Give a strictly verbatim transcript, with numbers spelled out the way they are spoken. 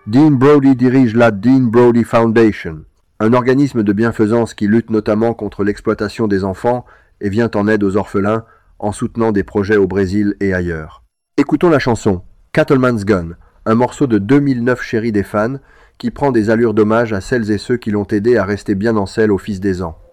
Dean Brody dirige la Dean Brody Foundation, un organisme de bienfaisance qui lutte notamment contre l'exploitation des enfants et vient en aide aux orphelins en soutenant des projets au Brésil et ailleurs. Écoutons la chanson Cattleman's Gun, un morceau de deux mille neuf Chérie des fans qui prend des allures d'hommage à celles et ceux qui l'ont aidé à rester bien en selle au fil des ans.